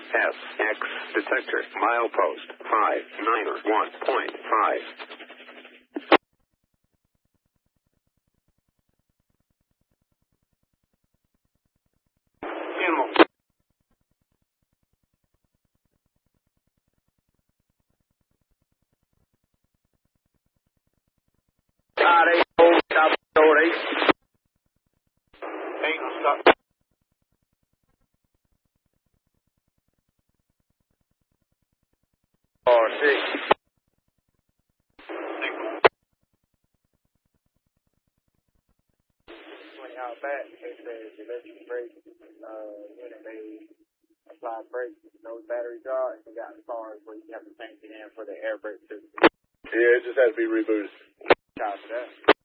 SX detector milepost 591.5. Out back, they said the electric brake unit may apply brakes, those battery jars, you got cars where you have to change it in for the air brake system. Yeah, it just has to be rebooted. Copy that.